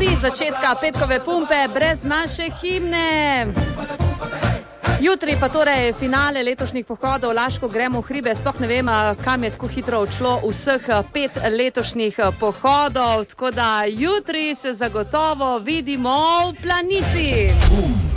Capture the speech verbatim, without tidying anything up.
Ni začetka petkove pumpe brez naše himne. Jutri pa torej finale letošnjih pohodov, Laško gremo v hribe, sploh ne vem, kam je tako hitro odšlo vseh pet letošnjih pohodov, tako da jutri se zagotovo vidimo v Planici.